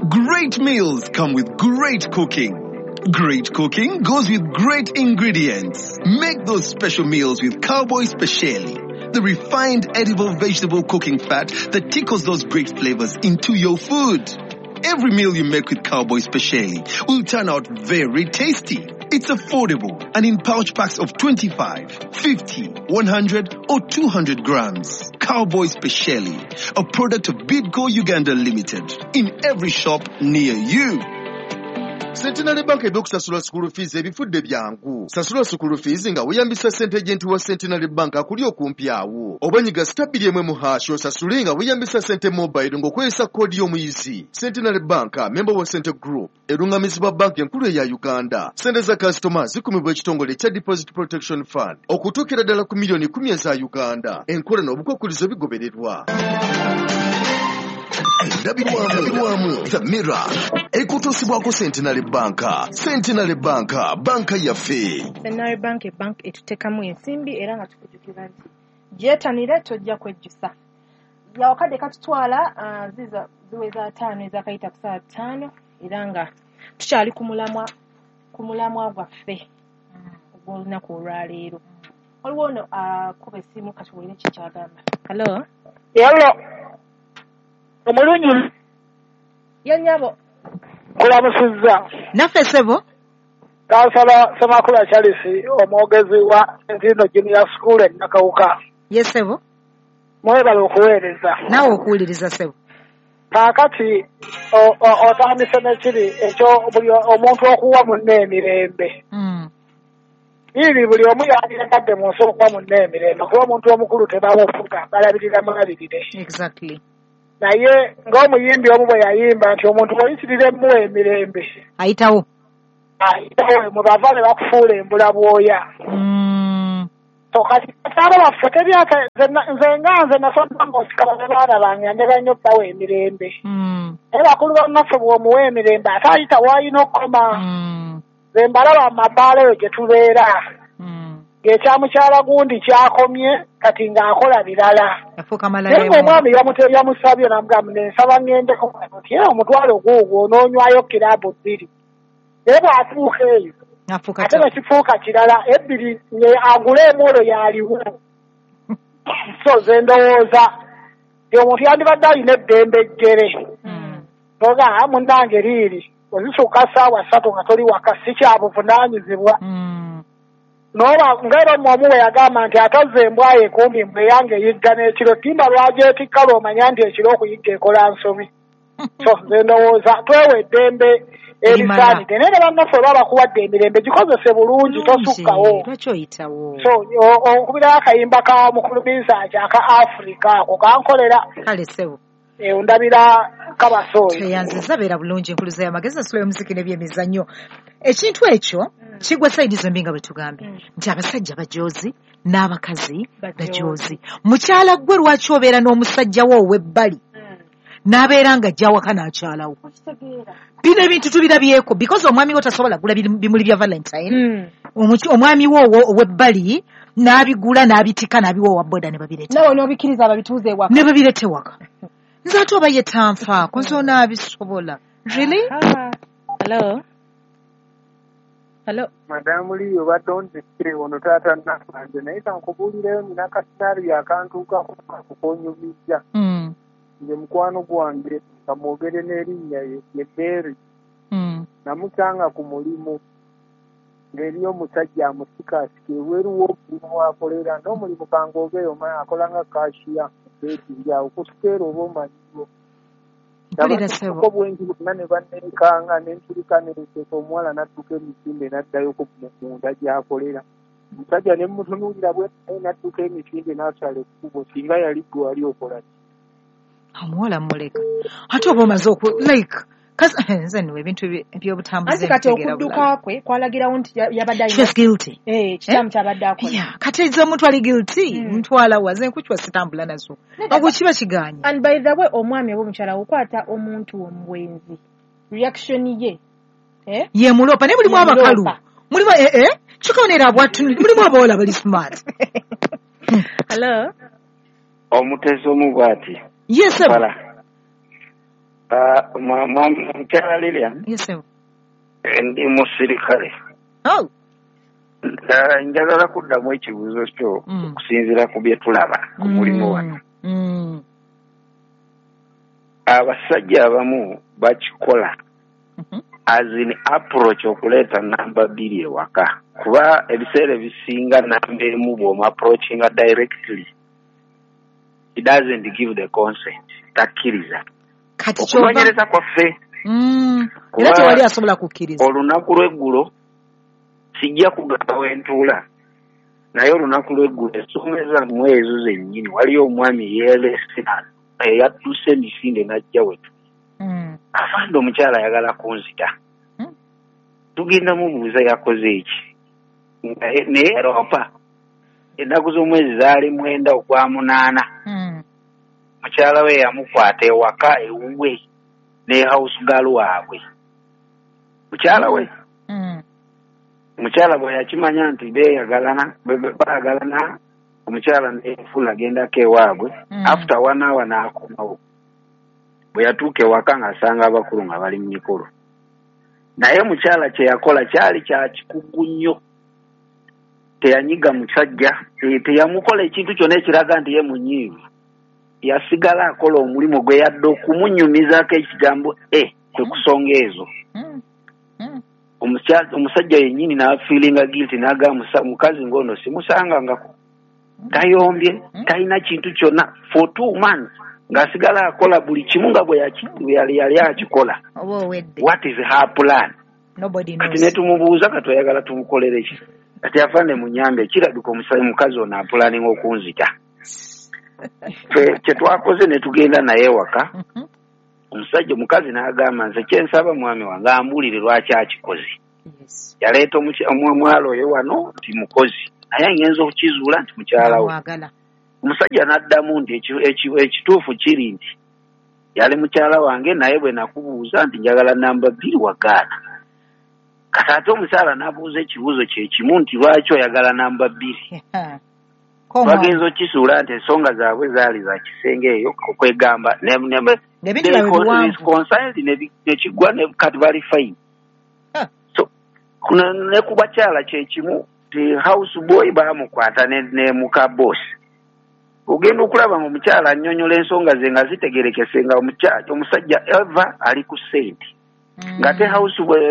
Great meals come with great cooking. Great cooking goes with great ingredients. Make those special meals with Cowboy Speciale, the refined edible vegetable cooking fat that tickles those great flavors into your food. Every meal you make with Cowboy Speciale will turn out very tasty. It's affordable and in pouch packs of 25, 50, 100 or 200 grams. Cowboy Speciale, a product of Bidco Uganda Limited, in every shop near you. Centenary Bank ebyokusasula school fees ebifudde byangu. Sasula school fees nga weyambisa ssente agenti wa Centenary Bank akuli okumpi awo. Obanyiga *1 mu hash osasule nga weyambisa ssente mobile ng'okozesa koodi y'omuyizi. Centenary Bank, member wa Centre Group, erungamizibwa bank enkulu eya Uganda. Ssente za customers zikumibwa ekitongole kya Deposit Protection Fund okutuukira ddala ku milioni 10 eza Uganda. Enkola n'obukwakkulizo bigobererwa. Ndabirwamu The Mirror ekutosibwako Centenary Bank. Centenary Bank, banka yaffe. Centenary Bank bank etutekamu ensimbi era nga tukujjukira nti gyetanire tojja kwejjusa. Yawakadde katutwala ziweza 5 ezakayita ku ssaawa 5 era nga tukyali ku mulamwa gwaffe ogw'olunaku olwaleero. Waliwo ono kuba essimu katuwulire kikyagamba. Hello? Hello. Omulungi Yanyabo kulamusizza naffe sebo kansala Semakula Charles omwogezi wa Centenary Junior School Nakawuka. Yesebo Mwebale okuweereza nawe okuwuliriza sebo kaakati otandise nekiri ekyo buli omuntu okuwa munne emirembe. Ibi buli omu yandiregadde mu nsi okuwa munne emirembe kuba omuntu omukulu tebamufuga balabirira mulabirire. Exactly. Naye ng'omuyimbi omu bwe yayimba nti omuntu bw'oyitirira emmuwa emirembe ayitawo mu bava ne bakufuula embula bwoya. So kati abaana baffe tebyaka nze nasomba ng'osikala ne baana bange njagala nnyo okubawa emirembe. Naye bakulu bannaffe bw'omuwa emirembe ate ayitawo alina okukoma. Nze mbalaba mu mabbaala eyo gye tubeera. Ng'ekyamukyala gundi kyakomye kati ng'akola birala. Naye ng'omwami yamusabye n'amugamba nsaba ŋŋendeko nti omutwalo guugwo onoonywayo kiraabu 2. Naye bw'atuuka eyo ate ne kifuuka kirala ebbiri agule emwolo yaliwo. So ze ndowooza omuntu yandibadde alina eddembe ejjere. Noga munnange liiri ozisuuka ssaawa 3 nga toli waka si kya buvunaanyizibwa. Noba ngero omu we yagamba nti atazze embwa ye kumbi mbwe yange yigga n'ekiro timba lwagyetikka lw'omanya nti ekiro okuyigga ekola nsobi. So nze ndowooza twewe eddembe erisaanidde naye ne bannaffe oba bakuwadde emirembe gikozese bulungi tosukkawo. So okubirayo akayimba ka Mukuluminsaaki aka Africa ako kankolera. Kale sebo ndabira kabasooyo yanziza beera bulungi enkuluza y'amagezi ensula y'omuziki n'ebyemizannyo. Ekintu ekyo kigwa sayidi zombi nga bwe tugambe nti abasajja bajoozi n'abakazi bajoozi. Mukyala gwe lwaki obeera n'omusajja wo ow'ebbali n'abeera nga ajja awaka n'akyalawo? Bino ebintu tubirabyeko because omwami wo tasobola gula bimuli bya Valentine. Omwami wo ow'ebbali n'abigula n'abitika n'abiwa owa boda ne babireeta. Nawe n'obikkiriza ababituuze ewaka. Ne babireeta ewaka. Nze ate oba ye tanfaako nze onaabisobola. Really? Hello? Hello? Madamu Liyo obadde onzekire ono taata nafanje naye kankubuulireyo nina kasinari akantuukako kakukonyumizza. Nze mukwano gwange kamwogere n'erinnya ye Mary. Namusanga ku mulimu ng'eri omusajja amusikasike ebweru w'omulimu w'akolera n'omulimu kangoogere omanyi akola nga kashiya beetiryawo kusikeera oba omanyiwo. Ko bwengi bonna ne banneekanga n'enturika n'enseka omuwala n'adduka emisinde n'addayo munda gy'akolera. Omusajja ne mmutunuulira bwe n'adduka emisinde n'asala ekkubo singa yali gwe wali okola ki? Omuwala muleka ate oba omaze nze niwe ebintu ebyobutambuzi kati okudduka kwe kwalagirawo nti yabadde guilty. Kitamu kyabadde akola. Kati ezo omuntu ali guilty mutwala waze nkukiwa sitambula nazo ogwo kiba kiganye. And by the way omwami oba omukyala okwata omuntu omubwenzi reaction ye ye mulopa ne mulimu abakalu mulimu kikaonera bwatu mulimu abawala bali smart. Hello? Omutezi omubwati. Yes sir. Mukyala Lilian. Yes, sir. Ndi musirikale. Oh. Njagala kuddamu ekibuuzo kyo okusinziira ku bye tulaba ku mulimu wano. Abasajja abamu bakikola as in approach okuleeta namba 2 ewaka kuba ebiseera ebisinga namba emu bw'omu approachinga directly it doesn't give the consent takkiriza okumanyereza kwaffe era tewali asobola kukkiriza olunaku lw'eggulo sijja kugamba wentuula naye olunaku lw'eggulo ensonga mu ezo zennyini waliyo omwami yeelese eyatuuse emisinde n'ajja wetu afande omukyala ayagala kunzita tugenda mubuuza yakoze eki naye Europa ennaku z'omwezi zaali 9 ogwa 8 mukyala we yamukwata ewaka ewuwe ne house girl waabwe mukyala we omukyala bwe yakimanya nti bayagalana omukyala neefula agendako ewaabwe after 1 hour n'akomawo bwe yatuuka ewaka ng'asanga abakulu nga bali mu mikolo naye mukyala kye yakola kyali kya kikugu nnyo teyanyiga musajja teyamukola ekintu kyonna ekiraga nti ye munyiivu yasigala akola omulimu gwe yadde okumunyumizaako ekigambo kwe kusonga ezo omusajja yennyini n'afiiringa guilty n'agamba mukazi ng'ono simusangangako tayombye talina kintu kyonna for 2 months ng'asigala akola buli kimu nga bwe yali akikola what is her plan kati ne tumubuuza kati oyagala tumukolere ki kati afande munyambe kirabika mukazi ono apulaninga okunzita kye twakoze ne tugenda naye waka omusajja omukazi n'agamba nze kyensaba mwami wange ambuulire lwaki akikoze yaleeta omwalo oyo wano nti mukozi naye ngenza okukizuula nti mukyala we omusajja n'addamu nti ekituufu kiri nti yali mukyala wange naye bwe nakubuuza nti njagala namba 2 wagaana kati ate omukyala n'abuuza ekibuuzo kye kimu nti lwaki oyagala namba 2 bagenza okisuula nti ensonga zaabwe zaali za kisenge eyo okwegamba nekigwa kati bali fine so ne ku bakyala kyekimu ti house boy baamukwata ne muka boss ogenda okulaba nga omukyala annyonnyola ensonga ze nga zitegerekese nga omusajja eva ali ku sente ng'ate house boy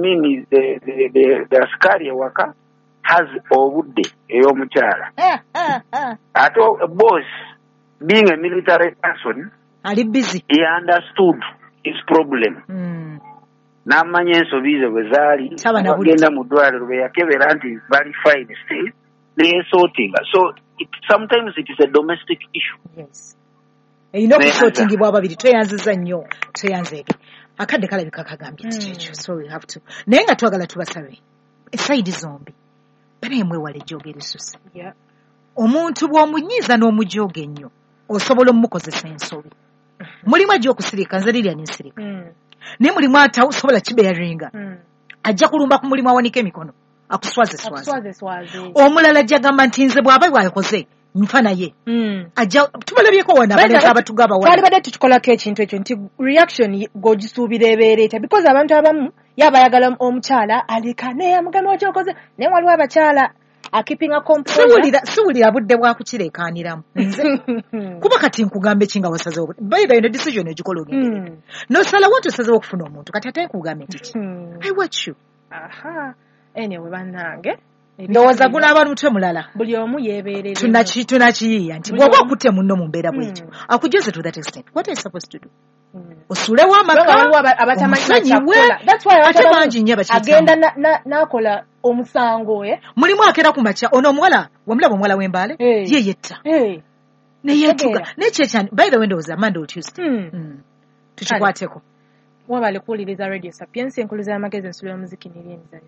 the askari ewaka has obudde ey'omukyala ate boss being a military person ali busy he understood his problem n'amanya ensobi ze bwe zaali agenda mu ddwaliro bwe yakebera nti bali fine still neyesortinga so sometimes it is a domestic issue erina okusortingibwa ababiri tweyanziza nnyo tweyanzeege akadde kalabika kagambye ekyo so we have to naye nga twagala tubasabe esaidi zombi bane mwewale ejjooga erisusse omuntu bw'omunyiiza n'omujooga ennyo osobola omukozesa ensobi mulimu ajja okusirika nze lirya nensirika naye mulimu atasobola kibeyaringa ajja kulumba ku mulimu awanika emikono akuswaze omulala ajja gamba nti nze bw'aba bwakoze nfa naye ajja tubalabyeko wana baleka abatugaba wana twalibadde tutukolako ekintu ekyo nti reaction g'ogisuubira ebeereeta because abantu abamu yabayagala omukyala alika naye amugamba wakyokoze naye waliwo abakyala akipinga composure siwulira budde bwakukireekaaniramu nze kuba kati nkugambe kinga wasazewo bayiba ino decision egikola ogende nosalawo nti osazewo okufuna omuntu kati ate nkugambe nti ki I watch you anyway bannange ndowooza gunaaba lutwe mulala buli omu yeebeerera tunakiyiiya nti bw'oba okutte munno mu mbeera bw'etyo akujoze to that extent what are you supposed to do osuulewo amaka omusanyiwe ate bangi nnyo agenda n'akola omusango mulimu akera ku makya ono omuwala wamulaba omuwala w'embaale ye yetta neyeetuga naye kyekyani by the way ndowooza Monday Tuesday tukikwateko wabale kuwuliriza radio sapiensi enkuluza y'amagezi ensula y'omuziki n'ebyemizannyo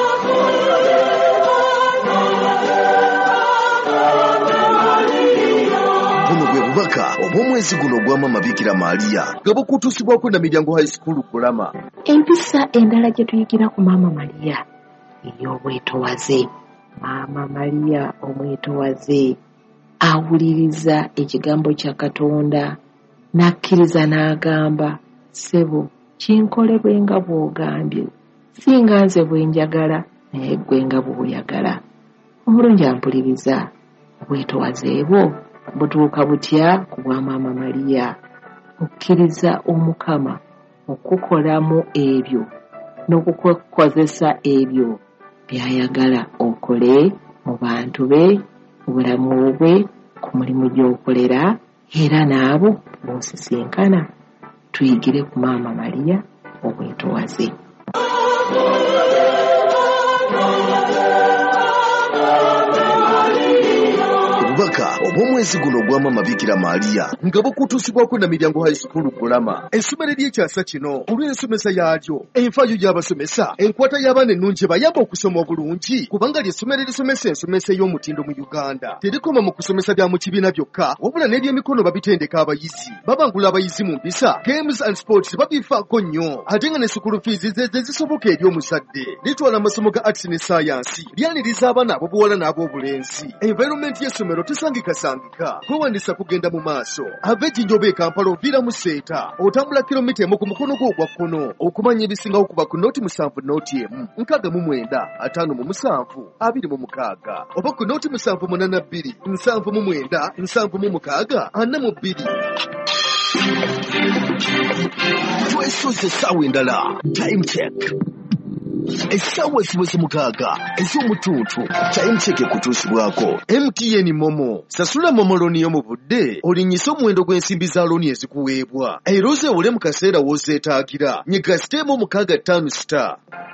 buno bwe bubaka obw'omwezi guno ogwa Maama Bikira Maria nga bukutuusibwako na Miryango High School Kulama. Empisa endala gye tuyigira ku Maama Maria ey'obwetowaze. Maama Maria omwetowaze awuliriza ekigambo kya Katonda n'akkiriza n'agamba Ssebo kinkole bwe nga bw'ogambye singa nze bwe njagala naye ggwe nga bw'oyagala. Omulungi ampuliriza obwetoowaze bwo butuuka butya ku bwa Maama Maria? Okkiriza Omukama okukolamu ebyo n'okukozesa ebyo by'ayagala okole mu bantu be, mu bulamu bwe, ku mulimu gy'okolera era n'abo b'osisinkana. Tuyigire ku Maama Maria obwetoowaze. Obubaka obw'omwezi guno ogwa Maama Bikira Maria nga bukutuusibwako na Miryango High School Gulama. Essomero ery'ekyasa kino olw'ensomesa yaalyo, enfaayo y'abasomesa, enkwata y'abaana ennungi ebayamba okusoma obulungi, kubanga ly'essomero erisomesa ensomesa ey'omutindo mu Uganda. Terikoma mu kusomesa bya mu kibiina byokka, wabula n'ebyemikono babitendeka abayizi. Babangula abayizi mu mpisa, games and sports babifaako nnyo, ate nga ne school fees ze zisoboka eri omuzadde. Litwala amasomo ga arts ne science, lyaniriza abaana ab'obuwala n'ab'obulenzi. Environment y'essomero tesangikasangika, kwewandisa kugenda mu maaso. Ava Ejjinjoba e Kampala oviira mu Seeta, otambula kilomita emu ku mukono gwo ogwa kkono. Okumanya ebisingawo kuba ku nooti 7 nooti emu 69 57 26 oba ku nooti 782 79 76 42. Twesoze essaawa endala. Time check. Essaawa ziweze 6 ez'omutuntu. Time check ekutuusibwako MTN Momo. Sasula Momo looni yo mu budde, olinnyise omuwendo gw'ensimbi za looni ezikuweebwa. Era ozeewole mu kaseera w'ozeetaagira. Nyiga *655*.